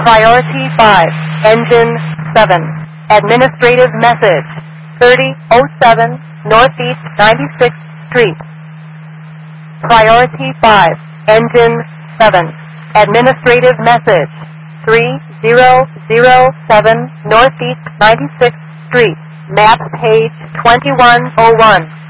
Priority 5, Engine 7. Administrative message, 3007 Northeast 96th Street. Priority 5, Engine 7. Administrative message, 3007 Northeast 96th Street. Map page 2101.